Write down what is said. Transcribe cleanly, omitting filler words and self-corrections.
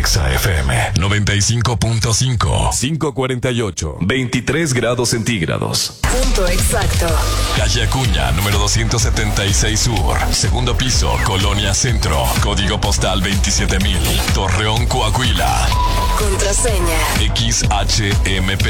Exa FM 95.5. 548. 23 grados centígrados. Punto exacto. Calle Acuña, número 276 Sur. Segundo piso, Colonia Centro. Código postal 27000. Torreón, Coahuila. Contraseña. XHMP